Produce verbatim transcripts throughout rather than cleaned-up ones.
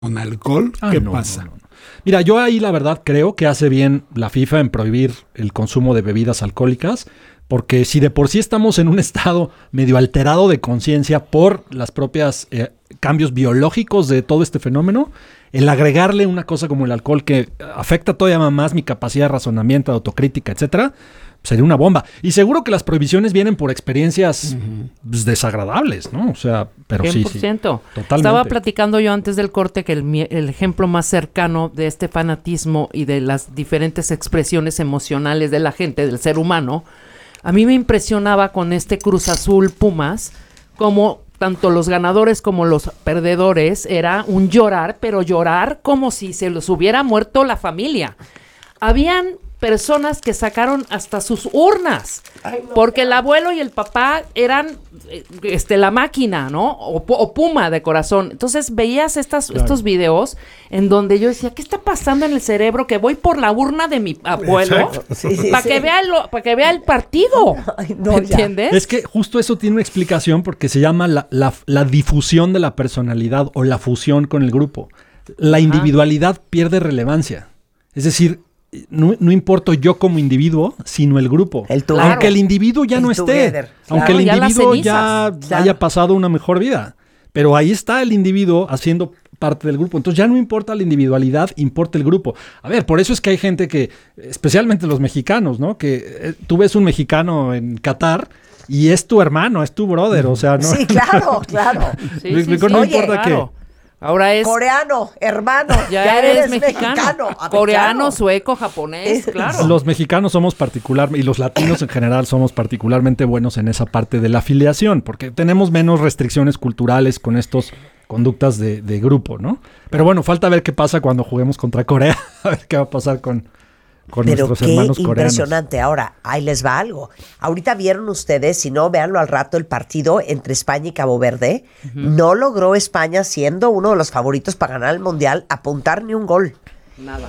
con alcohol, Ah, ¿qué no, pasa? no, no, no. Mira, yo ahí la verdad creo que hace bien la FIFA en prohibir el consumo de bebidas alcohólicas, porque si de por sí estamos en un estado medio alterado de conciencia por las propias eh, cambios biológicos de todo este fenómeno, el agregarle una cosa como el alcohol que afecta todavía más mi capacidad de razonamiento, de autocrítica, etcétera, sería una bomba. Y seguro que las prohibiciones vienen por experiencias uh-huh. pues, desagradables, ¿no? O sea, pero cien por ciento. sí, sí. Totalmente. Estaba platicando yo antes del corte que el, el ejemplo más cercano de este fanatismo y de las diferentes expresiones emocionales de la gente, del ser humano, a mí me impresionaba con este Cruz Azul Pumas, como tanto los ganadores como los perdedores era un llorar, pero llorar como si se les hubiera muerto la familia. Habían personas que sacaron hasta sus urnas, Ay, no, porque el abuelo y el papá eran este, la máquina, ¿no? O, o Puma de corazón. Entonces veías estas, claro. estos videos en donde yo decía, ¿qué está pasando en el cerebro? Que voy por la urna de mi abuelo sí, sí, para sí. que vea el, para que vea el partido. Ay, no, ¿entiendes? Es que justo eso tiene una explicación porque se llama la, la, la difusión de la personalidad o la fusión con el grupo. La individualidad Ajá. pierde relevancia. Es decir, No, no importo yo como individuo, sino el grupo. El claro. Aunque el individuo ya el no esté. Together. Aunque claro, el individuo ya, ya claro. haya pasado una mejor vida. Pero ahí está el individuo haciendo parte del grupo. Entonces ya no importa la individualidad, importa el grupo. A ver, por eso es que hay gente que, especialmente los mexicanos, ¿no? Que eh, tú ves un mexicano en Qatar y es tu hermano, es tu brother. O sea, no. Sí, claro, claro. sí, sí, sí, no Oye, importa claro. qué. Ahora es coreano, hermano, ya, ya eres, eres mexicano, mexicano coreano, sueco, japonés, claro. Los mexicanos somos particular y los latinos en general somos particularmente buenos en esa parte de la afiliación, porque tenemos menos restricciones culturales con estos conductas de, de grupo, ¿no? Pero bueno, falta ver qué pasa cuando juguemos contra Corea, a ver qué va a pasar con, con Pero nuestros hermanos coreanos. Pero qué impresionante. Ahora, ahí les va algo. Ahorita vieron ustedes, si no, véanlo al rato, el partido entre España y Cabo Verde. Uh-huh. No logró España, siendo uno de los favoritos para ganar el Mundial, apuntar ni un gol. Nada.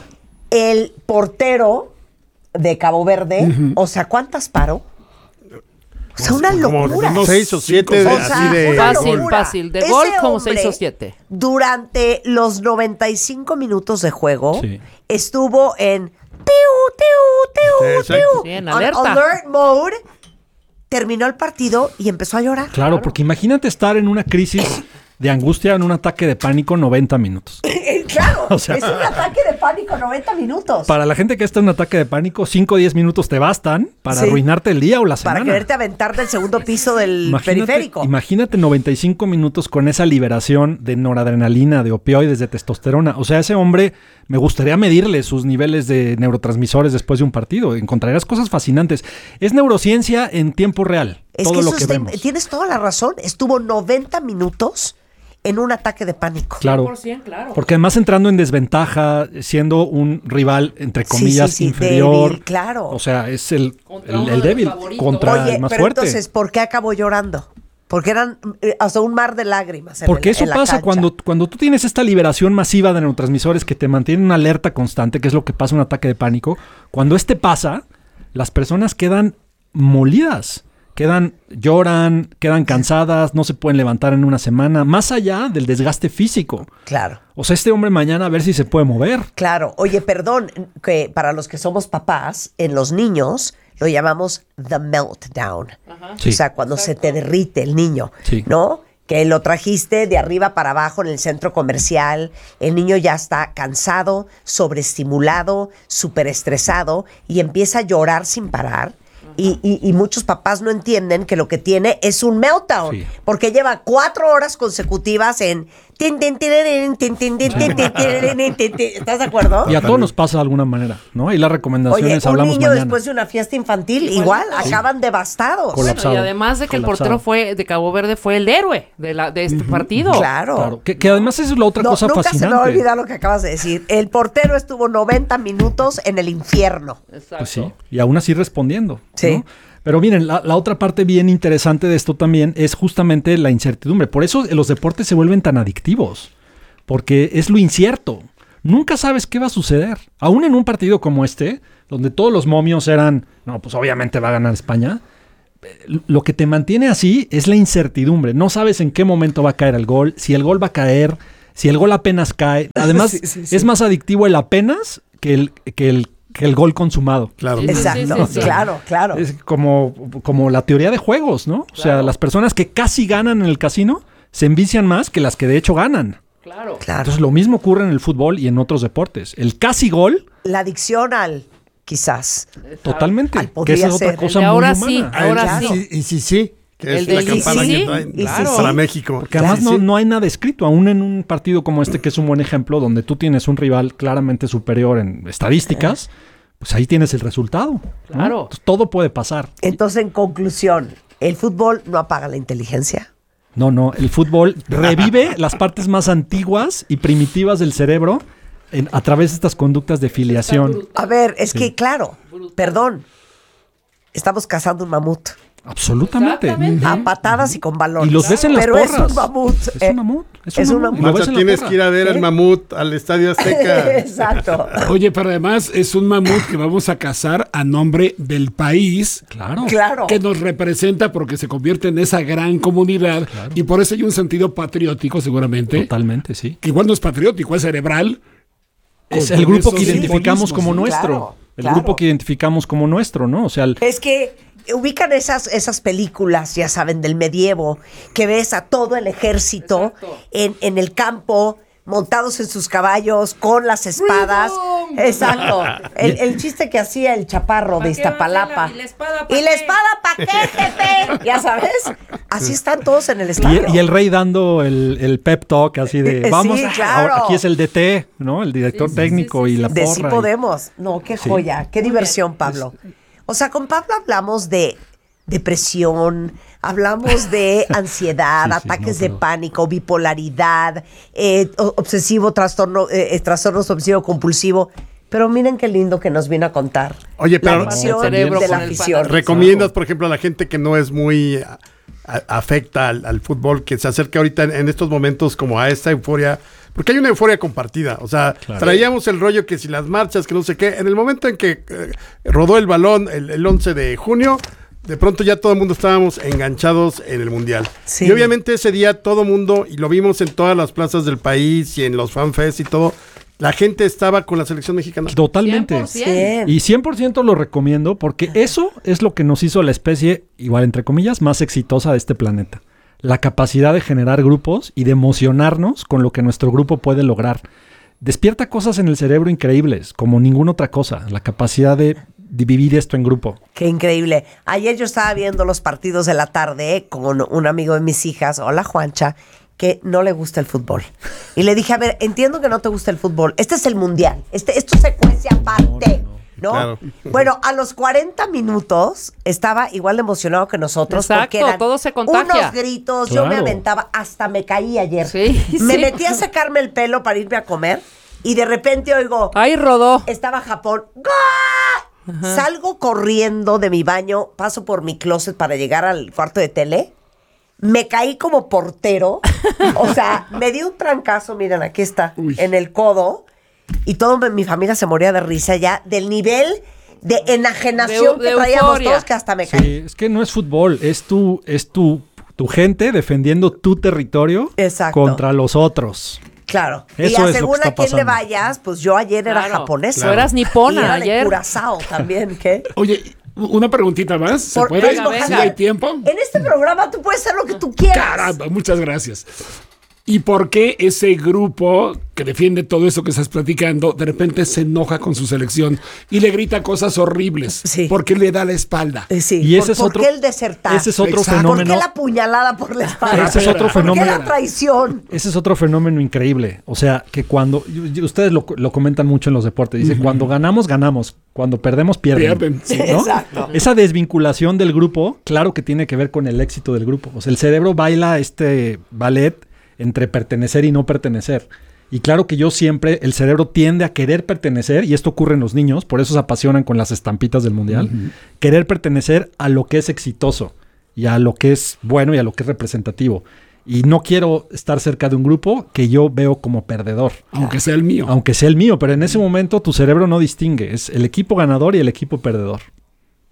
El portero de Cabo Verde, uh-huh. o sea, ¿cuántas paró? O sea, una locura. Como seis o siete de, o sea, así de fácil, gol. fácil. De Ese gol como seis o siete. Durante los noventa y cinco minutos de juego, sí. estuvo en tiu, tiu, tiu, sí, tiu, sí, en alerta. alert mode. Terminó el partido y empezó a llorar. Claro, claro, porque imagínate estar en una crisis de angustia, en un ataque de pánico noventa minutos. Claro, o sea, es un ataque de pánico noventa minutos. Para la gente que está en un ataque de pánico, cinco o diez minutos te bastan para sí. arruinarte el día o la semana. Para quererte aventar del segundo piso del imagínate, periférico. Imagínate noventa y cinco minutos con esa liberación de noradrenalina, de opioides, de testosterona. O sea, ese hombre, me gustaría medirle sus niveles de neurotransmisores después de un partido. Encontrarás cosas fascinantes. Es neurociencia en tiempo real. Es todo que, lo eso que está, vemos. Tienes toda la razón. Estuvo noventa minutos en un ataque de pánico. Claro, cien por ciento, claro. Porque además entrando en desventaja, siendo un rival, entre comillas, sí, sí, sí, inferior. Débil, claro. O sea, es el, el, el de débil contra Oye, el más pero fuerte. Entonces, ¿por qué acabó llorando? Porque eran eh, hasta un mar de lágrimas. En Porque el, eso en la pasa cancha. cuando, cuando tú tienes esta liberación masiva de neurotransmisores que te mantienen una alerta constante, que es lo que pasa en un ataque de pánico. Cuando este pasa, las personas quedan molidas. Quedan, lloran, quedan cansadas, no se pueden levantar en una semana, más allá del desgaste físico. Claro. O sea, este hombre mañana a ver si se puede mover. Claro. Oye, perdón, que para los que somos papás, en los niños lo llamamos the meltdown. Ajá. Sí. O sea, cuando Exacto. se te derrite el niño, sí. ¿no? Que lo trajiste de arriba para abajo en el centro comercial, el niño ya está cansado, sobreestimulado, súper estresado y empieza a llorar sin parar. Y, y, y muchos papás no entienden que lo que tiene es un meltdown, sí. porque lleva cuatro horas consecutivas en... ¿Estás de acuerdo? Y a todos nos pasa de alguna manera, ¿no? Y las recomendaciones Oye, hablamos un niño mañana. después de una fiesta infantil, igual, sí. acaban devastados. Bueno, y además de que Colapsado. el portero fue de Cabo Verde fue el héroe de, la, de este uh-huh. partido. Claro. claro. Que, que además es la otra no, cosa nunca fascinante. Nunca se me va a olvidar lo que acabas de decir. El portero estuvo noventa minutos en el infierno. Exacto. Pues sí, y aún así respondiendo. Sí. ¿no? Pero miren, la, la otra parte bien interesante de esto también es justamente la incertidumbre. Por eso los deportes se vuelven tan adictivos, porque es lo incierto. Nunca sabes qué va a suceder. Aún en un partido como este, donde todos los momios eran, no, pues obviamente va a ganar España, lo que te mantiene así es la incertidumbre. No sabes en qué momento va a caer el gol, si el gol va a caer Si el gol apenas cae, además sí, sí, sí. es más adictivo el apenas que el, que el, que el gol consumado. Claro. Sí, exacto, sí, sí, sí. claro, claro. Es como, como la teoría de juegos, ¿no? Claro. O sea, las personas que casi ganan en el casino se envician más que las que de hecho ganan. Claro. claro. Entonces lo mismo ocurre en el fútbol y en otros deportes. El casi gol. La adicción al quizás. Totalmente. Al que esa es otra cosa muy ahora humana. Sí, ahora claro. sí. Y sí, sí. Que el es la campana sí, que traen claro. para México. Porque además claro, no, sí. no hay nada escrito, aún en un partido como este, que es un buen ejemplo, donde tú tienes un rival claramente superior en estadísticas, pues ahí tienes el resultado. Claro. ¿no? Entonces, todo puede pasar. Entonces, en conclusión, ¿el fútbol no apaga la inteligencia? No, no, el fútbol revive las partes más antiguas y primitivas del cerebro en, a través de estas conductas de filiación. A ver, es sí. que claro, brutal. Perdón, estamos cazando un mamut. Absolutamente. A patadas y con valor. Y los ves en las Pero porras. es un mamut. Es un mamut. Es un, es un mamut. mamut. Marta, tienes que ir a ver ¿Eh? el mamut al Estadio Azteca. Exacto. Oye, pero además es un mamut que vamos a cazar a nombre del país. Claro. Claro. Que nos representa porque se convierte en esa gran comunidad. Claro. Y por eso hay un sentido patriótico seguramente. Totalmente, sí. Que igual no es patriótico, es cerebral. Es el grupo que identificamos como nuestro. Claro, el claro. grupo que identificamos como nuestro, ¿no? O sea, el... es que ubican esas, esas películas, ya saben, del medievo, que ves a todo el ejército en, en el campo, montados en sus caballos, con las espadas. ¡Freedom! Exacto. El, el chiste que hacía el chaparro de Iztapalapa. ¿Y la espada pa' ¿Y la qué? espada pa' qué, jefe? Ya sabes. Así están todos en el estadio. Y, y el rey dando el, el pep talk así de, vamos, Sí, claro. ahora aquí es el D T, ¿no? El director Sí, sí, técnico sí, sí, y la sí. De porra. sí y- podemos. No, qué Sí. joya, qué diversión, Pablo. O sea, con Pablo hablamos de depresión, hablamos de ansiedad, Sí, sí, ataques no, de pero- pánico, bipolaridad, eh, o- obsesivo, trastorno, eh, trastornos obsesivo compulsivo. Pero miren qué lindo que nos vino a contar. Oye, pero la adicción el cerebro de la con el afición. fanatismo. ¿recomiendas, por ejemplo, a la gente que no es muy a- a- afecta al, al fútbol, que se acerque ahorita en, en estos momentos como a esta euforia? Porque hay una euforia compartida. O sea, Claro. traíamos el rollo que si las marchas, que no sé qué. En el momento en que eh, rodó el balón el, el once de junio, de pronto ya todo el mundo estábamos enganchados en el Mundial. Sí. Y obviamente ese día todo el mundo, y lo vimos en todas las plazas del país y en los fanfests y todo, la gente estaba con la selección mexicana. Totalmente. cien por ciento. Bien. Y cien por ciento lo recomiendo porque eso es lo que nos hizo la especie, igual entre comillas, más exitosa de este planeta. La capacidad de generar grupos y de emocionarnos con lo que nuestro grupo puede lograr. Despierta cosas en el cerebro increíbles, como ninguna otra cosa. La capacidad de, de vivir esto en grupo. Qué increíble. Ayer yo estaba viendo los partidos de la tarde con un amigo de mis hijas, hola Juancha, que no le gusta el fútbol. Y le dije, a ver, entiendo que no te gusta el fútbol. Este es el mundial. Este, esto es secuencia aparte. ¿No? Claro. Bueno, a los cuarenta minutos estaba igual de emocionado que nosotros. Exacto, porque eran todo se contagia. unos gritos, yo me Claro. aventaba, hasta me caí ayer. Sí, me sí. metí a sacarme el pelo para irme a comer y de repente oigo, Ahí rodó. estaba Japón. ¡Gol! Salgo corriendo de mi baño, paso por mi closet para llegar al cuarto de tele. Me caí como portero. O sea, me di un trancazo, miren, aquí está, Uy. en el codo. Y toda mi familia se moría de risa ya del nivel de enajenación De- de que traíamos euforia. todos, que hasta me caí. Sí, es que no es fútbol, es tu, es tu, tu gente defendiendo tu territorio Exacto. contra los otros. Claro. Eso y es lo que según está a quién le pasando. vayas, pues yo ayer era Claro. japonesa. Tú eras nipona Y era de ayer. Curazao también, ¿qué? Oye, una preguntita más. ¿Se Por- puede? venga, venga. ¿Sí hay tiempo? En este programa tú puedes hacer lo que tú quieras. Caramba, muchas gracias. ¿Y por qué ese grupo que defiende todo eso que estás platicando, de repente se enoja con su selección y le grita cosas horribles? Sí. Porque le da la espalda. Eh, Sí. Y ese ¿Por, es por otro- qué el desertar? Ese es otro Exacto. ¿Por fenómeno. qué la puñalada por la espalda? Ese es otro ¿Por qué fenómeno. la traición? Ese es otro fenómeno increíble. O sea, que cuando... y- y ustedes lo, lo comentan mucho en los deportes. Dicen, cuando ganamos, ganamos. Cuando perdemos, pierden. Pierden, sí. ¿no? Exacto. Esa desvinculación del grupo, claro que tiene que ver con el éxito del grupo. O sea, el cerebro baila este ballet entre pertenecer y no pertenecer. Y claro que yo siempre, el cerebro tiende a querer pertenecer, y esto ocurre en los niños, por eso se apasionan con las estampitas del mundial, querer pertenecer a lo que es exitoso, y a lo que es bueno y a lo que es representativo. Y no quiero estar cerca de un grupo que yo veo como perdedor, Aunque sea el mío. aunque sea el mío, pero en ese momento tu cerebro no distingue, es el equipo ganador y el equipo perdedor.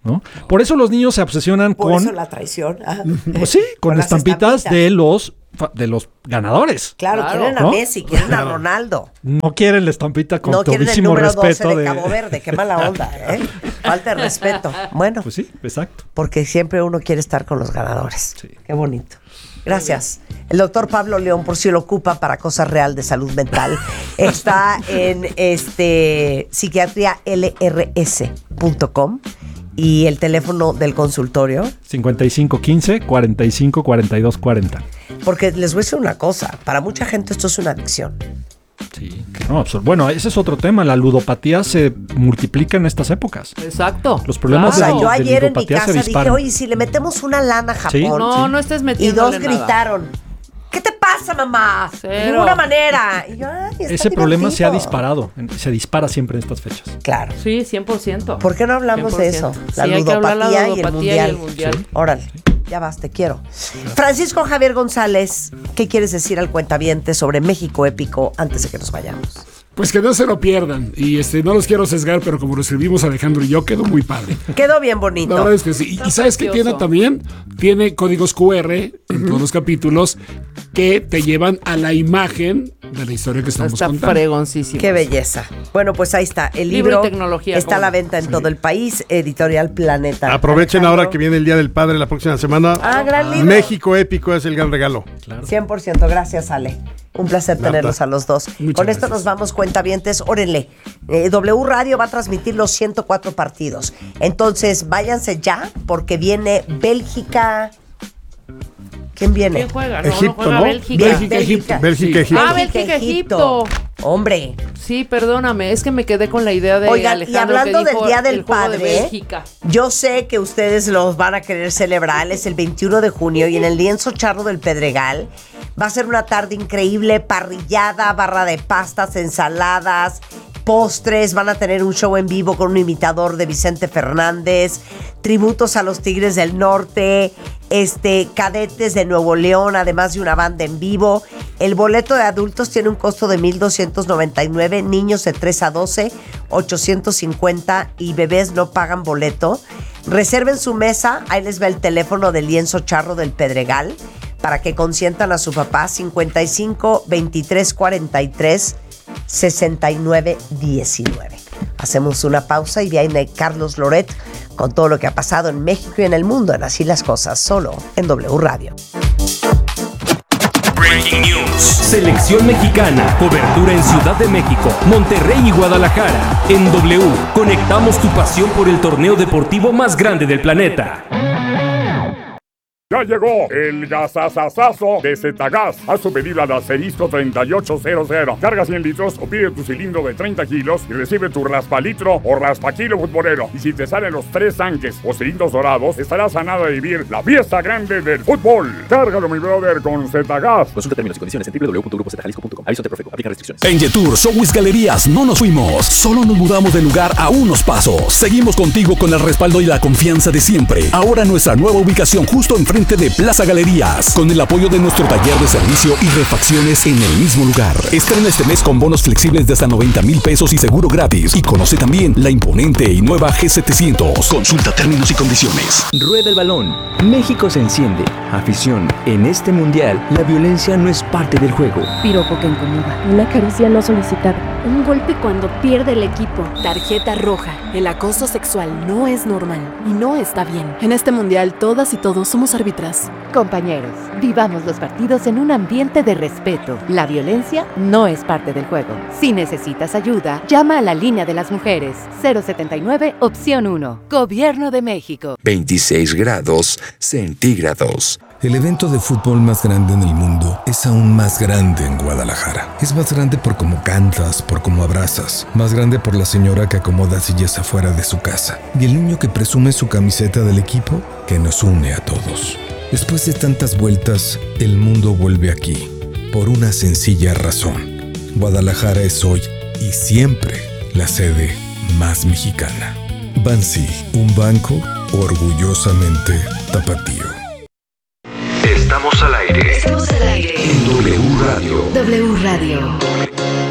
¿no? Por eso los niños se obsesionan Por con... eso la traición. Ajá. Pues sí, con, Con las estampitas, estampitas. de los de los ganadores. Claro, Claro, quieren a ¿no? Messi, quieren a Ronaldo. No quieren la estampita con No quieren el todísimo número doce respeto de, de... Cabo Verde. Qué mala onda, ¿eh? Falta de respeto. Bueno, Pues sí, exacto. porque siempre uno quiere estar con los ganadores. Sí. Qué bonito. Gracias. El doctor Pablo León, por si lo ocupa para cosas real de salud mental, está en este psiquiatría L R S punto com y el teléfono del consultorio. cincuenta y cinco quince, cuarenta y cinco, cuarenta y dos cuarenta. Porque les voy a decir una cosa, para mucha gente esto es una adicción. Sí. No, pues, bueno, ese es otro tema. La ludopatía se multiplica en estas épocas. Exacto. Los problemas O sea, de, yo de ayer en mi ludopatía se casa dije, disparan. oye, si le metemos una lana a Japón. Sí. No, no estés Y metiéndole dos nada. gritaron, ¿qué te pasa, mamá? Cero. De ninguna manera. Y yo, "Ay, está Ese problema se ha divertido". disparado. en- Se dispara siempre en estas fechas. Claro. Sí, cien por ciento. ¿Por qué no hablamos de eso? cien por ciento. La Sí, hay que hablar la ludopatía y el ludopatía mundial. y el mundial. Sí. Órale, ya vas, te quiero. Francisco Javier González, ¿qué quieres decir al cuentaviente sobre México Épico antes de que nos vayamos? Pues que no se lo pierdan. Y este, no los quiero sesgar, pero como lo escribimos Alejandro y yo, quedó muy padre. Quedó bien La bonito. verdad es que sí. Y- Está Y sabes que precioso. tiene también, tiene códigos Q R en todos los capítulos que te llevan a la imagen de la historia que estamos Está contando. fregoncísimo. Qué belleza. Bueno, pues ahí está. El Libro libro, y tecnología, está a ¿cómo la no? venta en todo el país. Editorial Planeta. Aprovechen Alejandro. ahora que viene el Día del Padre la próxima semana. Ah, gran libro. México Épico es el gran regalo. cien por ciento. Gracias, Ale. Un placer Marta. tenerlos a los dos. Muchas Con esto gracias. nos vamos, cuentavientes. Órenle. Eh, W Radio va a transmitir los ciento cuatro partidos. Entonces, váyanse ya, porque viene Bélgica. ¿Quién viene? ¿Quién juega? No, Egipto, no juega ¿no? Bélgica. Bélgica, Egipto. Bélgica, Sí. Egipto. Ah, Bélgica, Egipto. Hombre. Sí, perdóname, es que me quedé con la idea de Oigan, Alejandro y hablando que dijo del Día del el juego de Padre, Bélgica. yo sé que ustedes los van a querer celebrar, es el veintiuno de junio y en el Lienzo Charro del Pedregal va a ser una tarde increíble, parrillada, barra de pastas, ensaladas, postres, van a tener un show en vivo con un imitador de Vicente Fernández, tributos a los Tigres del Norte, este, cadetes de Nuevo León, además de una banda en vivo. El boleto de adultos tiene un costo de mil doscientos noventa y nueve, niños de tres a doce, ochocientos cincuenta y bebés no pagan boleto. Reserven su mesa, ahí les va el teléfono del Lienzo Charro del Pedregal para que consientan a su papá, cincuenta y cinco, veintitrés, cuarenta y tres, sesenta y nueve, diecinueve. Hacemos una pausa y viene Carlos Loret con todo lo que ha pasado en México y en el mundo en Así las Cosas, solo en W Radio. Breaking News. Selección mexicana. Cobertura en Ciudad de México, Monterrey y Guadalajara. En W, conectamos tu pasión por el torneo deportivo más grande del planeta. Ya llegó el gasasasazo de Zetagas. Haz tu pedido al asterisco treinta y ocho cero cero. Carga cien litros o pide tu cilindro de treinta kilos y recibe tu raspalitro o raspakilo futbolero. Y si te salen los tres tanques o cilindros dorados, estarás a nada de vivir la fiesta grande del fútbol. Cárgalo, mi brother, con Zetagas. Consulta términos y condiciones en doble u doble u punto grupo zeta jalisco punto com. Aviso de Profeco. Aplica restricciones. En Yetur, Showbiz Galerías no nos fuimos, solo nos mudamos de lugar a unos pasos. Seguimos contigo con el respaldo y la confianza de siempre. Ahora nuestra nueva ubicación justo enfrente de Plaza Galerías, con el apoyo de nuestro taller de servicio y refacciones en el mismo lugar. Estrena este mes con bonos flexibles de hasta noventa mil pesos y seguro gratis. Y conoce también la imponente y nueva G setecientos. Consulta términos y condiciones. Rueda el balón. México se enciende. Afición. En este mundial, la violencia no es parte del juego. Piropo que incomoda. Una caricia no solicitada. Un golpe cuando pierde el equipo. Tarjeta roja. El acoso sexual no es normal y no está bien. En este mundial, todas y todos somos árbitras. Compañeros, vivamos los partidos en un ambiente de respeto. La violencia no es parte del juego. Si necesitas ayuda, llama a la línea de las mujeres. cero setenta y nueve, opción uno. Gobierno de México. veintiséis grados centígrados. El evento de fútbol más grande en el mundo es aún más grande en Guadalajara. Es más grande por cómo cantas, por cómo abrazas. Más grande por la señora que acomoda sillas afuera de su casa. Y el niño que presume su camiseta del equipo que nos une a todos. Después de tantas vueltas, el mundo vuelve aquí. Por una sencilla razón. Guadalajara es hoy y siempre la sede más mexicana. Bansi, un banco orgullosamente tapatío. Estamos al aire. Estamos al aire. En W Radio. W Radio.